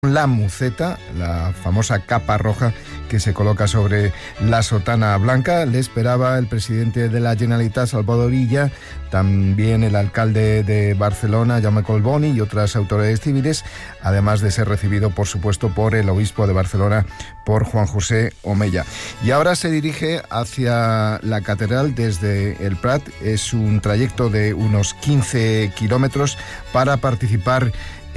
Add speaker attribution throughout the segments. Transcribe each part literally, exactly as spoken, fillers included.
Speaker 1: La muceta, la famosa capa roja que se coloca sobre la sotana blanca. Le esperaba el presidente de la Generalitat, Salvador Illa, también el alcalde de Barcelona, Jaume Collboni, y otras autoridades civiles, además de ser recibido, por supuesto, por el obispo de Barcelona, por Juan José Omeya. Y ahora se dirige hacia la catedral desde el Prat. Es un trayecto de unos quince kilómetros para participar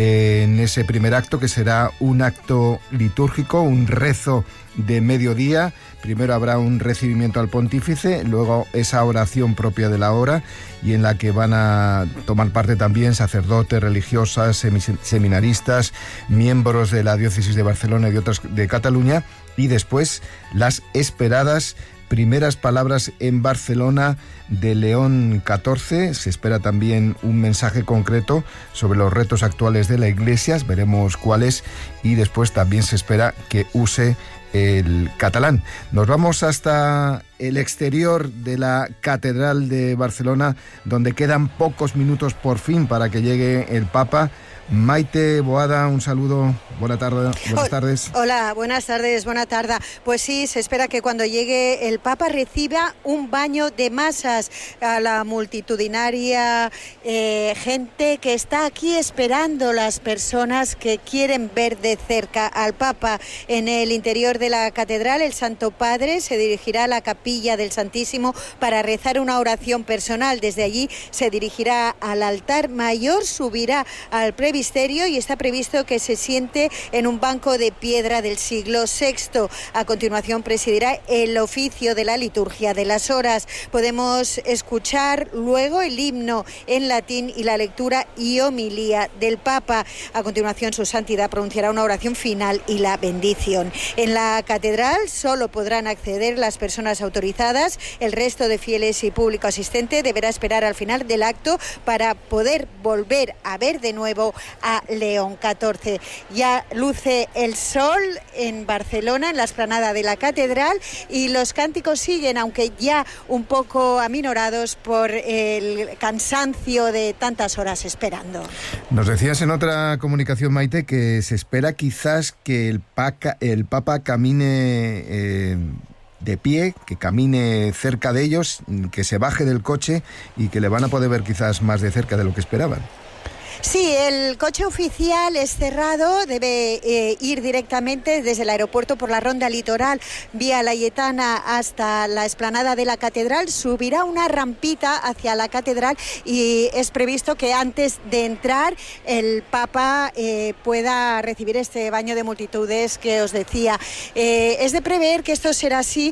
Speaker 1: en ese primer acto, que será un acto litúrgico, un rezo de mediodía. Primero habrá un recibimiento al pontífice, luego esa oración propia de la hora, y en la que van a tomar parte también sacerdotes, religiosas, seminaristas, miembros de la diócesis de Barcelona y de otras de Cataluña, y después las esperadas primeras palabras en Barcelona de León catorce. Se espera también un mensaje concreto sobre los retos actuales de la Iglesia, veremos cuáles, y después también se espera que use el catalán. Nos vamos hasta el exterior de la Catedral de Barcelona, donde quedan pocos minutos por fin para que llegue el Papa. Maite Boada, un saludo, buena tarde, buenas tardes.
Speaker 2: Hola, buenas tardes, buena tarde. Pues sí, se espera que cuando llegue el Papa reciba un baño de masas a la multitudinaria eh, gente que está aquí esperando, las personas que quieren ver de cerca al Papa. En el interior de la catedral, el Santo Padre se dirigirá a la capilla del Santísimo para rezar una oración personal. Desde allí se dirigirá al altar mayor, subirá al presbiterio y está previsto que se siente en un banco de piedra del siglo sexto. A continuación presidirá el oficio de la liturgia de las horas. Podemos escuchar luego el himno en latín y la lectura y homilía del Papa. A continuación, su santidad pronunciará una oración final y la bendición. En la catedral solo podrán acceder las personas autorizadas. El resto de fieles y público asistente deberá esperar al final del acto para poder volver a ver de nuevo a León catorce. Ya luce el sol en Barcelona, en la explanada de la catedral, y los cánticos siguen, aunque ya un poco aminorados por el cansancio de tantas horas esperando.
Speaker 1: Nos decías en otra comunicación, Maite, que se espera quizás que el, paca, el Papa camine eh, de pie, que camine cerca de ellos, que se baje del coche y que le van a poder ver quizás más de cerca de lo que esperaban.
Speaker 2: Sí, el coche oficial es cerrado, debe eh, ir directamente desde el aeropuerto por la ronda litoral vía Layetana hasta la explanada de la catedral, subirá una rampita hacia la catedral y es previsto que antes de entrar el Papa eh, pueda recibir este baño de multitudes que os decía. Eh, es de prever que esto será así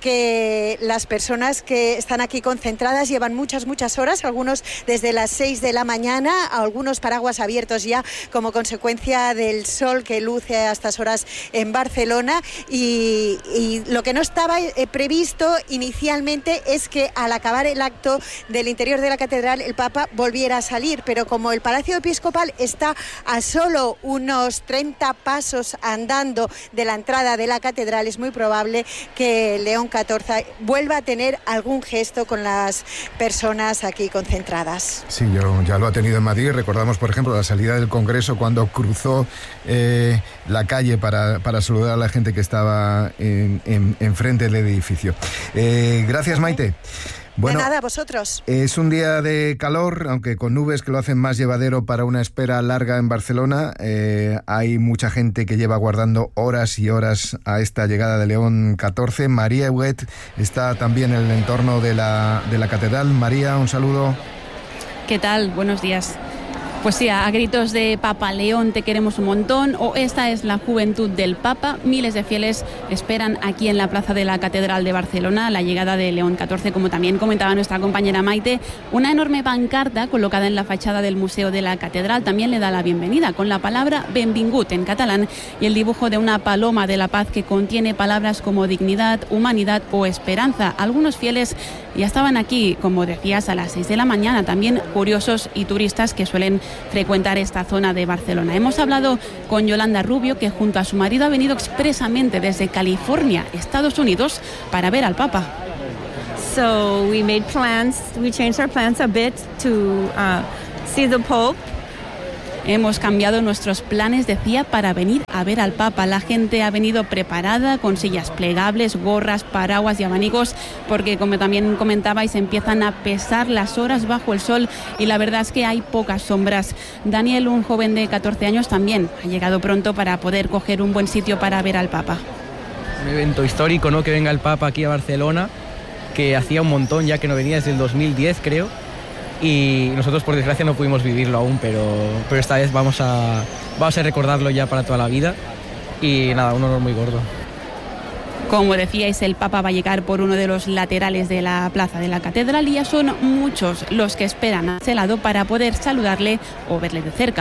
Speaker 2: porque las personas que están aquí concentradas llevan muchas, muchas horas, algunos desde las seis de la mañana, algunos paraguas abiertos ya como consecuencia del sol que luce a estas horas en Barcelona, y, y lo que no estaba eh, previsto inicialmente es que al acabar el acto del interior de la catedral el Papa volviera a salir, pero como el Palacio Episcopal está a solo unos treinta pasos andando de la entrada de la catedral, es muy probable que León catorce vuelva a tener algún gesto con las personas aquí concentradas.
Speaker 1: Sí, yo ya lo ha tenido en Madrid. Recordamos, por ejemplo, la salida del Congreso cuando cruzó eh, la calle para, para saludar a la gente que estaba en, en, enfrente del edificio. Eh, gracias, Maite. Bueno,
Speaker 2: de nada, vosotros.
Speaker 1: Es un día de calor, aunque con nubes que lo hacen más llevadero para una espera larga en Barcelona. Eh, hay mucha gente que lleva aguardando horas y horas a esta llegada de León catorce. María Huguet está también en el entorno de la, de la catedral. María, un saludo.
Speaker 3: ¿Qué tal? Buenos días. Pues sí, a gritos de Papa León, te queremos un montón, o esta es la juventud del Papa, miles de fieles esperan aquí en la plaza de la Catedral de Barcelona la llegada de León catorce, como también comentaba nuestra compañera Maite. Una enorme pancarta colocada en la fachada del Museo de la Catedral también le da la bienvenida, con la palabra benvingut en catalán y el dibujo de una paloma de la paz que contiene palabras como dignidad, humanidad o esperanza. Algunos fieles ya estaban aquí, como decías, a las seis de la mañana, también curiosos y turistas que suelen frecuentar esta zona de Barcelona. Hemos hablado con Yolanda Rubio, que junto a su marido ha venido expresamente desde California, Estados Unidos, para ver al Papa.
Speaker 4: So we made plans, we changed our plans a bit to uh, see the Pope.
Speaker 3: hemos cambiado nuestros planes, decía, para venir a ver al Papa. La gente ha venido preparada con sillas plegables, gorras, paraguas y abanicos, porque como también comentabais, empiezan a pesar las horas bajo el sol y la verdad es que hay pocas sombras. Daniel, un joven de catorce años, también ha llegado pronto para poder coger un buen sitio para ver al Papa.
Speaker 5: Un evento histórico, ¿no?, que venga el Papa aquí a Barcelona, que hacía un montón ya que no venía desde el dos mil diez, creo, y nosotros por desgracia no pudimos vivirlo aún, pero, pero esta vez vamos a, vamos a recordarlo ya para toda la vida y nada, un honor muy gordo.
Speaker 3: Como decíais, el Papa va a llegar por uno de los laterales de la plaza de la catedral y ya son muchos los que esperan a ese lado para poder saludarle o verle de cerca.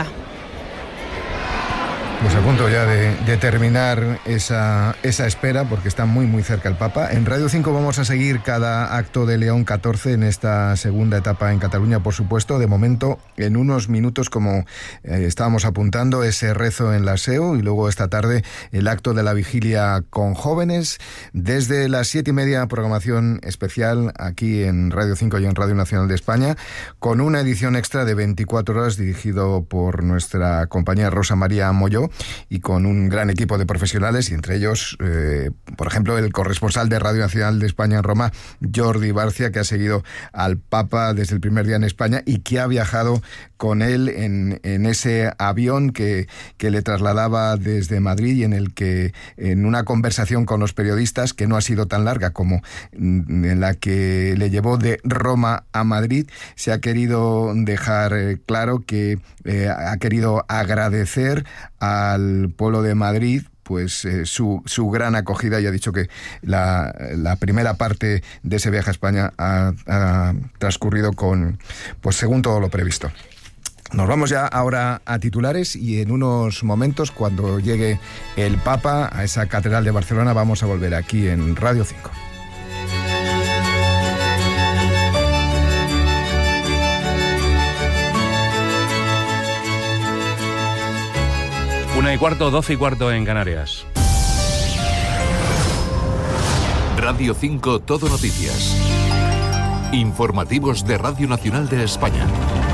Speaker 1: Pues a punto ya de, de terminar esa, esa espera, porque está muy muy cerca el Papa. En Radio cinco vamos a seguir cada acto de León catorce en esta segunda etapa en Cataluña, por supuesto. De momento, en unos minutos, como eh, estábamos apuntando, ese rezo en la S E U y luego esta tarde el acto de la vigilia con jóvenes. Desde las siete y media, programación especial aquí en Radio cinco y en Radio Nacional de España, con una edición extra de veinticuatro horas dirigido por nuestra compañera Rosa María Molló, y con un gran equipo de profesionales, y entre ellos, eh, por ejemplo, el corresponsal de Radio Nacional de España en Roma, Jordi Barcia, que ha seguido al Papa desde el primer día en España y que ha viajado con él en, en ese avión que, que le trasladaba desde Madrid, y en el que, en una conversación con los periodistas, que no ha sido tan larga como en la que le llevó de Roma a Madrid, se ha querido dejar eh, claro que eh, ha querido agradecer al pueblo de Madrid pues eh, su, su gran acogida, y ha dicho que la, la primera parte de ese viaje a España ha, ha transcurrido con, pues según todo lo previsto. Nos vamos ya ahora a titulares, y en unos momentos, cuando llegue el Papa a esa catedral de Barcelona, vamos a volver aquí en Radio cinco.
Speaker 6: Una y cuarto, doce y cuarto en Canarias.
Speaker 7: Radio cinco, Todo Noticias. Informativos de Radio Nacional de España.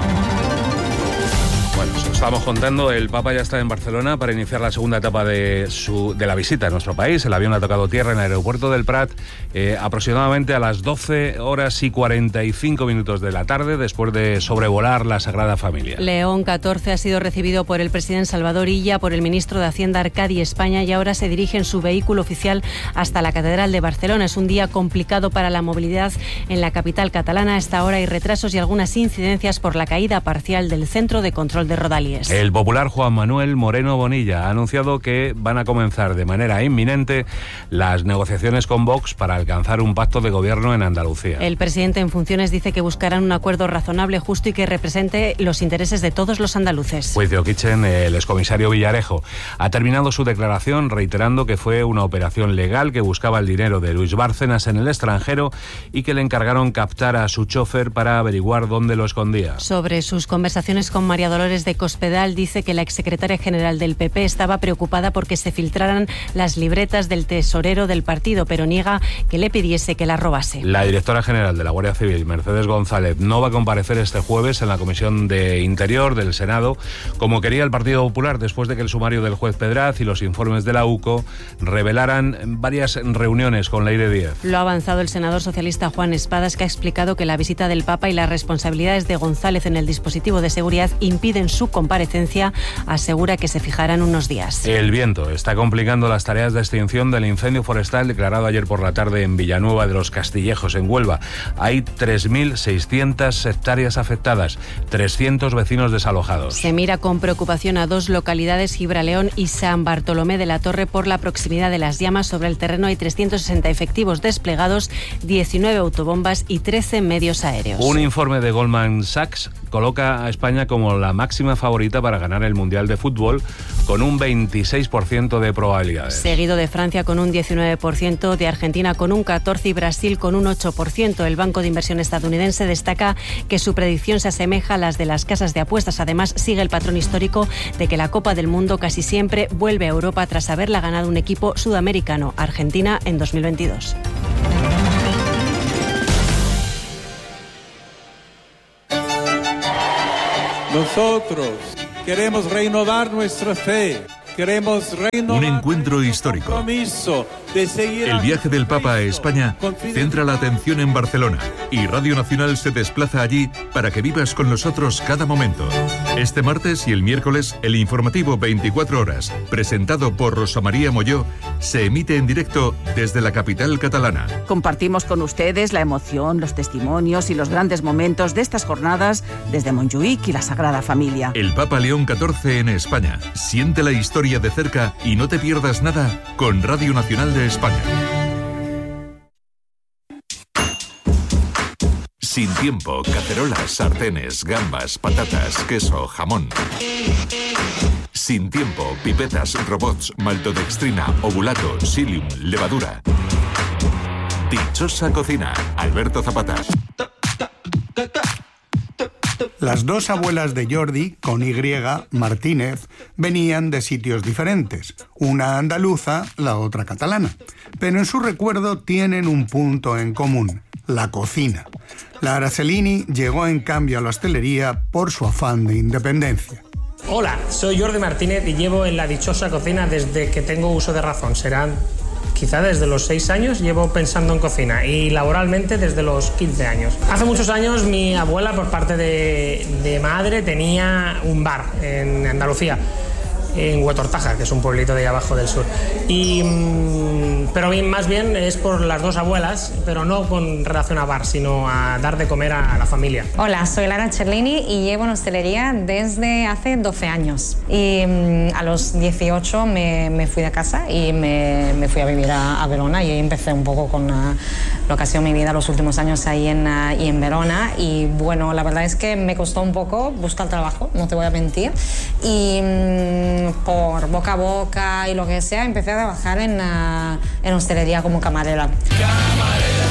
Speaker 6: Bueno, os estamos contando, el Papa ya está en Barcelona para iniciar la segunda etapa de su de la visita a nuestro país. El avión ha tocado tierra en el aeropuerto del Prat eh, aproximadamente a las doce horas y cuarenta y cinco minutos de la tarde, después de sobrevolar la Sagrada Familia.
Speaker 8: León catorce ha sido recibido por el presidente Salvador Illa, por el ministro de Hacienda Arcadi España, y ahora se dirige en su vehículo oficial hasta la Catedral de Barcelona. Es un día complicado para la movilidad en la capital catalana. A esta hora hay retrasos y algunas incidencias por la caída parcial del Centro de Control de Rodalies.
Speaker 6: El popular Juan Manuel Moreno Bonilla ha anunciado que van a comenzar de manera inminente las negociaciones con Vox para alcanzar un pacto de gobierno en Andalucía.
Speaker 8: El presidente en funciones dice que buscarán un acuerdo razonable, justo y que represente los intereses de todos los andaluces.
Speaker 6: Juicio Kitchen, el excomisario Villarejo, ha terminado su declaración reiterando que fue una operación legal que buscaba el dinero de Luis Bárcenas en el extranjero y que le encargaron captar a su chofer para averiguar dónde lo escondía.
Speaker 8: Sobre sus conversaciones con María Dolores de Cospedal, dice que la exsecretaria general del P P estaba preocupada porque se filtraran las libretas del tesorero del partido, pero niega que le pidiese que las robase.
Speaker 6: La directora general de la Guardia Civil, Mercedes González, no va a comparecer este jueves en la Comisión de Interior del Senado, como quería el Partido Popular, después de que el sumario del juez Pedraz y los informes de la U C O revelaran varias reuniones con Leire Díez.
Speaker 8: Lo ha avanzado el senador socialista Juan Espadas, que ha explicado que la visita del Papa y las responsabilidades de González en el dispositivo de seguridad impiden su comparecencia. Asegura que se fijarán unos días.
Speaker 6: El viento está complicando las tareas de extinción del incendio forestal declarado ayer por la tarde en Villanueva de los Castillejos, en Huelva. Hay tres mil seiscientas hectáreas afectadas, trescientos vecinos desalojados.
Speaker 8: Se mira con preocupación a dos localidades, Gibraleón y San Bartolomé de la Torre, por la proximidad de las llamas. Sobre el terreno hay trescientos sesenta efectivos desplegados, diecinueve autobombas y trece medios aéreos.
Speaker 6: Un informe de Goldman Sachs coloca a España como la máxima favorita para ganar el Mundial de Fútbol, con un veintiséis por ciento de probabilidades.
Speaker 8: Seguido de Francia con un diecinueve por ciento, de Argentina con un catorce por ciento y Brasil con un ocho por ciento. El banco de inversión estadounidense destaca que su predicción se asemeja a las de las casas de apuestas. Además, sigue el patrón histórico de que la Copa del Mundo casi siempre vuelve a Europa tras haberla ganado un equipo sudamericano, Argentina, en dos mil veintidós.
Speaker 9: Nosotros, Queremos renovar nuestra fe. Queremos renovar
Speaker 7: un encuentro histórico.
Speaker 9: De seguir
Speaker 7: el viaje del Papa a España centra la atención en Barcelona y Radio Nacional se desplaza allí para que vivas con nosotros cada momento. Este martes y el miércoles, el informativo veinticuatro horas, presentado por Rosa María Molló, se emite en directo desde la capital catalana.
Speaker 10: Compartimos con ustedes la emoción, los testimonios y los grandes momentos de estas jornadas desde Montjuïc y la Sagrada Familia.
Speaker 7: El Papa León catorce en España. Siente la historia de cerca y no te pierdas nada con Radio Nacional de España. Sin tiempo, cacerolas, sartenes, gambas, patatas, queso, jamón. Sin tiempo, pipetas, robots, maltodextrina, ovulato, psyllium, levadura. Dichosa cocina, Alberto Zapata.
Speaker 11: Las dos abuelas de Jordi, con Y, Martínez, venían de sitios diferentes, una andaluza, la otra catalana, pero en su recuerdo tienen un punto en común, la cocina. La Aracellini llegó en cambio a la hostelería por su afán de independencia.
Speaker 12: Hola, soy Jordi Martínez y llevo en la dichosa cocina desde que tengo uso de razón. Serán quizá desde los seis años llevo pensando en cocina y laboralmente desde los quince años. Hace muchos años mi abuela por parte de, de madre tenía un bar en Andalucía, en Huetortaja, que es un pueblito de ahí abajo del sur. Y, pero bien, más bien es por las dos abuelas, pero no con relación a bar, sino a dar de comer a la familia.
Speaker 13: Hola, soy Lara Cerlini y llevo en hostelería desde hace doce años. Y a los dieciocho me, me fui de casa y me, me fui a vivir a, a Verona y ahí empecé un poco con uh, lo que ha sido mi vida los últimos años ahí en, uh, y en Verona. Y bueno, la verdad es que me costó un poco buscar trabajo, no te voy a mentir. Y um, por boca a boca y lo que sea, empecé a trabajar en, uh, en hostelería como camarera.
Speaker 11: Camarera,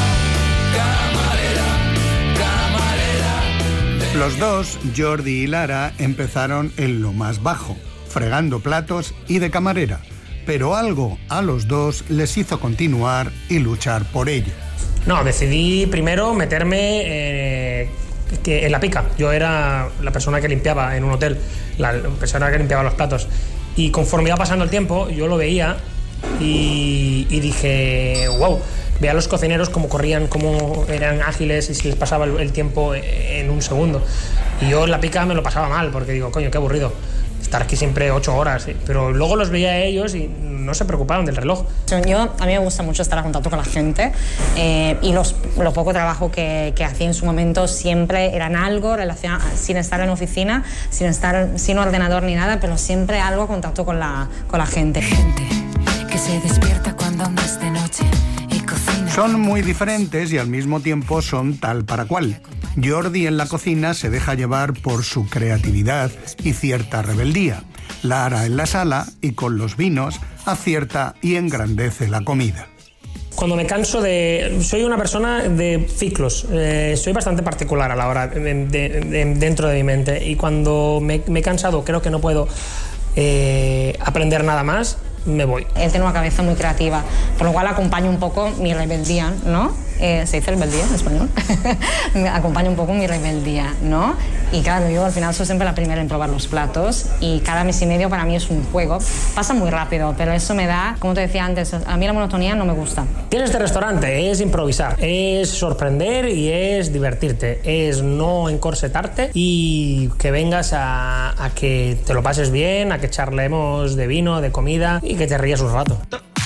Speaker 11: camarera, camarera. Los dos, Jordi y Lara, empezaron en lo más bajo, fregando platos y de camarera. Pero algo a los dos les hizo continuar y luchar por ello.
Speaker 12: No, decidí primero meterme eh, que en la pica. Yo era la persona que limpiaba en un hotel, la persona que limpiaba los platos. Y conforme iba pasando el tiempo, yo lo veía y, y dije, wow, veía a los cocineros cómo corrían, cómo eran ágiles y se les pasaba el, el tiempo en un segundo. Y yo en la pica me lo pasaba mal, porque digo, coño, qué aburrido estar aquí siempre ocho horas. Pero luego los veía a ellos y no se preocupaban del reloj.
Speaker 13: Yo, a mí me gusta mucho estar en contacto con la gente eh, y los, lo poco trabajo que, que hacía en su momento siempre eran algo relacionado, sin estar en oficina, sin estar sin ordenador ni nada, pero siempre algo contacto con la, con la gente.
Speaker 14: Gente que se despierta cuando andas de noche y cocina.
Speaker 11: Son muy diferentes y al mismo tiempo son tal para cual. Jordi en la cocina se deja llevar por su creatividad y cierta rebeldía. Lara en la sala y con los vinos acierta y engrandece la comida.
Speaker 12: Cuando me canso de... Soy una persona de ciclos, eh, soy bastante particular a la hora de, de, de, dentro de mi mente y cuando me, me he cansado, creo que no puedo eh, aprender nada más, me voy.
Speaker 13: Él tiene una cabeza muy creativa, por lo cual acompaño un poco mi rebeldía, ¿no? Eh, ¿Se dice rebeldía en español? Acompaña un poco mi rebeldía, ¿no? Y claro, yo al final soy siempre la primera en probar los platos y cada mes y medio para mí es un juego. Pasa muy rápido, pero eso me da, como te decía antes, a mí la monotonía no me gusta.
Speaker 12: Tienes este restaurante, es improvisar, es sorprender y es divertirte, es no encorsetarte y que vengas a, a que te lo pases bien, a que charlemos de vino, de comida y que te rías un rato.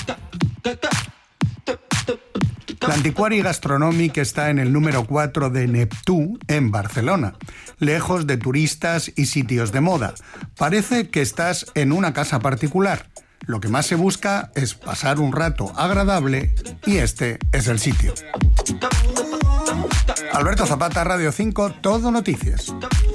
Speaker 11: L'Antiquari Gastronòmic está en el número cuatro de Neptú, en Barcelona, lejos de turistas y sitios de moda. Parece que estás en una casa particular. Lo que más se busca es pasar un rato agradable y este es el sitio. Alberto Zapata, Radio cinco, Todo Noticias.